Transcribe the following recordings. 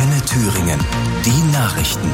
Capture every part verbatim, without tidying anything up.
Antenne Thüringen. Die Nachrichten.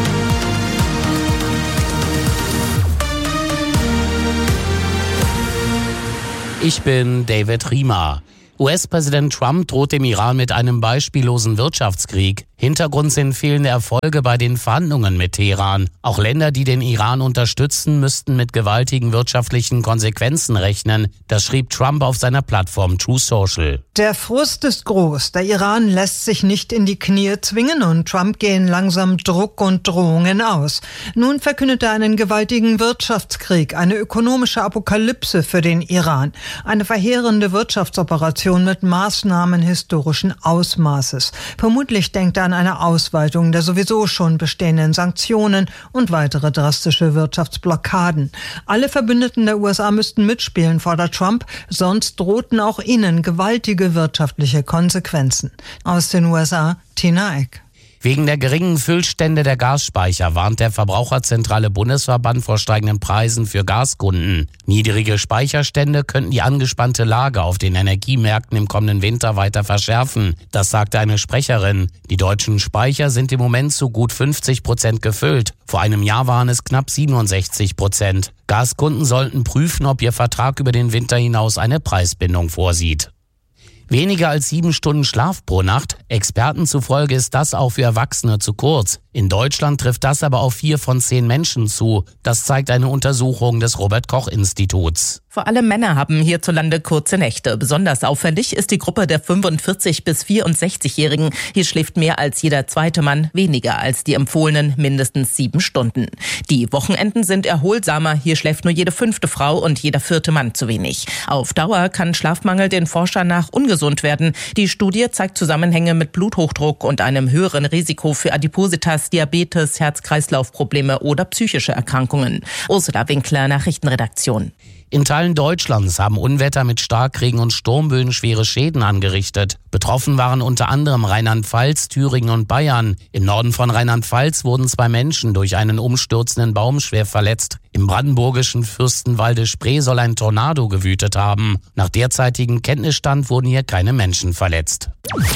Ich bin David Riemer. U S-Präsident Trump droht dem Iran mit einem beispiellosen Wirtschaftskrieg. Hintergrund sind fehlende Erfolge bei den Verhandlungen mit Teheran. Auch Länder, die den Iran unterstützen, müssten mit gewaltigen wirtschaftlichen Konsequenzen rechnen. Das schrieb Trump auf seiner Plattform Truth Social. Der Frust ist groß. Der Iran lässt sich nicht in die Knie zwingen und Trump gehen langsam Druck und Drohungen aus. Nun verkündet er einen gewaltigen Wirtschaftskrieg, eine ökonomische Apokalypse für den Iran. Eine verheerende Wirtschaftsoperation mit Maßnahmen historischen Ausmaßes. Vermutlich denkt er an eine Ausweitung der sowieso schon bestehenden Sanktionen und weitere drastische Wirtschaftsblockaden. Alle Verbündeten der U S A müssten mitspielen, fordert Trump, sonst drohten auch ihnen gewaltige wirtschaftliche Konsequenzen. Aus den U S A, Tina Eck. Wegen der geringen Füllstände der Gasspeicher warnt der Verbraucherzentrale Bundesverband vor steigenden Preisen für Gaskunden. Niedrige Speicherstände könnten die angespannte Lage auf den Energiemärkten im kommenden Winter weiter verschärfen. Das sagte eine Sprecherin. Die deutschen Speicher sind im Moment zu gut fünfzig Prozent gefüllt. Vor einem Jahr waren es knapp siebenundsechzig Prozent. Gaskunden sollten prüfen, ob ihr Vertrag über den Winter hinaus eine Preisbindung vorsieht. Weniger als sieben Stunden Schlaf pro Nacht. Experten zufolge ist das auch für Erwachsene zu kurz. In Deutschland trifft das aber auf vier von zehn Menschen zu. Das zeigt eine Untersuchung des Robert-Koch-Instituts. Vor allem Männer haben hierzulande kurze Nächte. Besonders auffällig ist die Gruppe der fünfundvierzig- bis vierundsechzigjährigen. Hier schläft mehr als jeder zweite Mann weniger als die empfohlenen mindestens sieben Stunden. Die Wochenenden sind erholsamer. Hier schläft nur jede fünfte Frau und jeder vierte Mann zu wenig. Auf Dauer kann Schlafmangel den Forschern nach ungesund werden. Die Studie zeigt Zusammenhänge mit Bluthochdruck und einem höheren Risiko für Adipositas, Diabetes, Herz-Kreislauf-Probleme oder psychische Erkrankungen. Ursula Winkler, Nachrichtenredaktion. In Teilen Deutschlands haben Unwetter mit Starkregen und Sturmböen schwere Schäden angerichtet. Betroffen waren unter anderem Rheinland-Pfalz, Thüringen und Bayern. Im Norden von Rheinland-Pfalz wurden zwei Menschen durch einen umstürzenden Baum schwer verletzt. Im brandenburgischen Fürstenwalde-Spree soll ein Tornado gewütet haben. Nach derzeitigem Kenntnisstand wurden hier keine Menschen verletzt.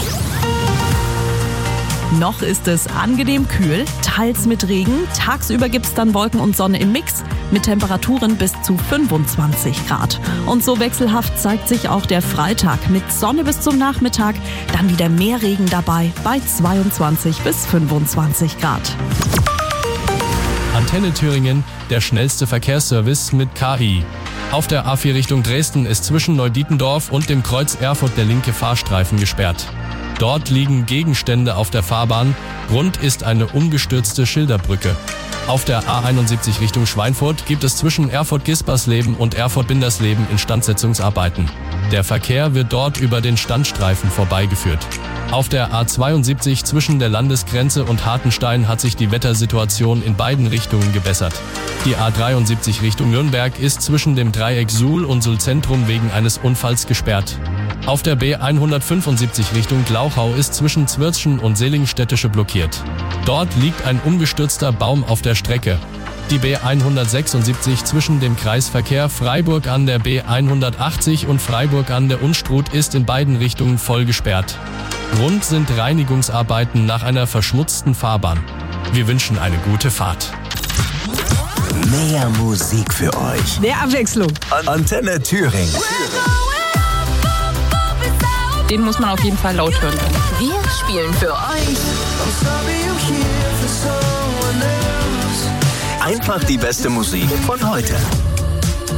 Noch ist es angenehm kühl, teils mit Regen. Tagsüber gibt's dann Wolken und Sonne im Mix mit Temperaturen bis zu fünfundzwanzig Grad. Und so wechselhaft zeigt sich auch der Freitag mit Sonne bis zum Nachmittag. Dann wieder mehr Regen dabei bei zweiundzwanzig bis fünfundzwanzig Grad. Antenne Thüringen, der schnellste Verkehrsservice mit K I. Auf der A vier Richtung Dresden ist zwischen Neudietendorf und dem Kreuz Erfurt der linke Fahrstreifen gesperrt. Dort liegen Gegenstände auf der Fahrbahn. Grund ist eine umgestürzte Schilderbrücke. Auf der A einundsiebzig Richtung Schweinfurt gibt es zwischen Erfurt-Gispersleben und Erfurt-Bindersleben Instandsetzungsarbeiten. Der Verkehr wird dort über den Standstreifen vorbeigeführt. Auf der A zweiundsiebzig zwischen der Landesgrenze und Hartenstein hat sich die Wettersituation in beiden Richtungen gebessert. Die A dreiundsiebzig Richtung Nürnberg ist zwischen dem Dreieck Suhl und Suhl-Zentrum wegen eines Unfalls gesperrt. Auf der B hundertfünfundsiebzig Richtung Glauchau ist zwischen Zwirtschen und Selingstädtische blockiert. Dort liegt ein umgestürzter Baum auf der Strecke. Die B hundertsechsundsiebzig zwischen dem Kreisverkehr Freiburg an der B hundertachtzig und Freiburg an der Unstrut ist in beiden Richtungen voll gesperrt. Grund sind Reinigungsarbeiten nach einer verschmutzten Fahrbahn. Wir wünschen eine gute Fahrt. Mehr Musik für euch. Mehr Abwechslung. Antenne Thüringen. Den muss man auf jeden Fall laut hören. Wir spielen für euch Einfach die beste Musik von heute.